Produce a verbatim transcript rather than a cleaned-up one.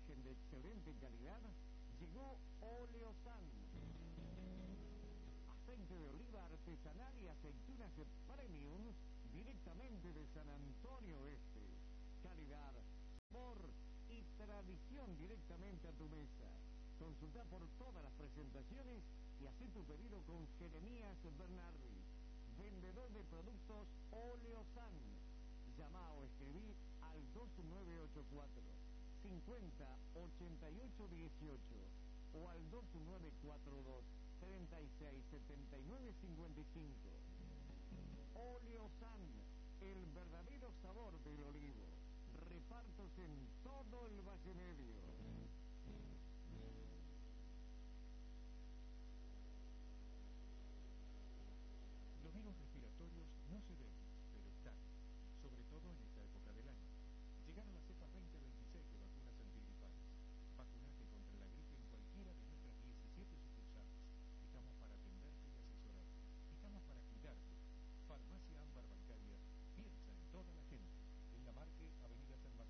origen de excelente calidad, llegó Oleosan. Aceite de oliva artesanal y aceitunas premium directamente de San Antonio Este. Calidad, sabor y tradición directamente a tu mesa. Consulta por todas las presentaciones y haz tu pedido con Jeremías Bernardi, vendedor de productos Oleosan. Llama o escribí al dos nueve ocho cuatro, cincuenta, ochenta y ocho dieciocho o al dos nueve cuatro dos, treinta y seis, setenta y nueve cincuenta y cinco. Oleosan, el verdadero sabor del olivo. Repartos en todo el Valle Medio.